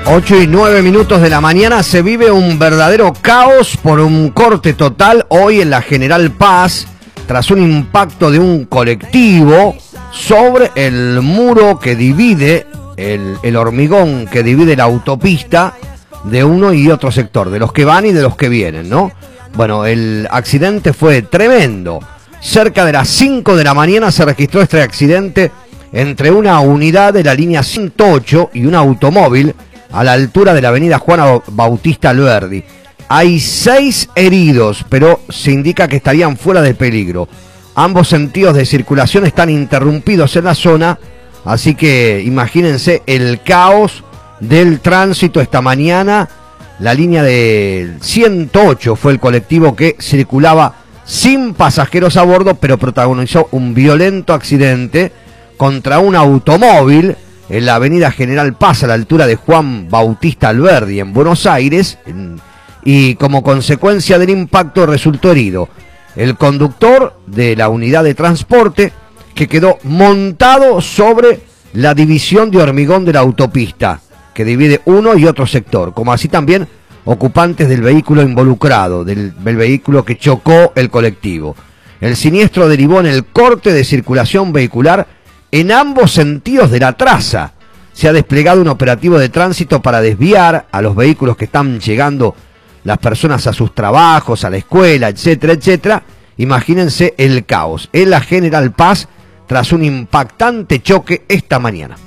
8:09 de la mañana se vive un verdadero caos por un corte total hoy en la General Paz tras un impacto de un colectivo sobre el muro que divide, el hormigón que divide la autopista de uno y otro sector, de los que van y de los que vienen, ¿no? Bueno, el accidente fue tremendo. Cerca de las 5 de la mañana se registró este accidente entre una unidad de la línea 108 y un automóvil a la altura de la avenida Juan Bautista Alberdi. Hay 6 heridos, pero se indica que estarían fuera de peligro. Ambos sentidos de circulación están interrumpidos en la zona, así que imagínense el caos del tránsito esta mañana. La línea de 108 fue el colectivo que circulaba sin pasajeros a bordo, pero protagonizó un violento accidente contra un automóvil en la avenida General Paz a la altura de Juan Bautista Alberdi en Buenos Aires, y como consecuencia del impacto resultó herido el conductor de la unidad de transporte, que quedó montado sobre la división de hormigón de la autopista que divide uno y otro sector, como así también ocupantes del vehículo involucrado, del vehículo que chocó el colectivo. El siniestro derivó en el corte de circulación vehicular en ambos sentidos de la traza. Se ha desplegado un operativo de tránsito para desviar a los vehículos que están llegando las personas a sus trabajos, a la escuela, etcétera, etcétera. Imagínense el caos en la General Paz tras un impactante choque esta mañana.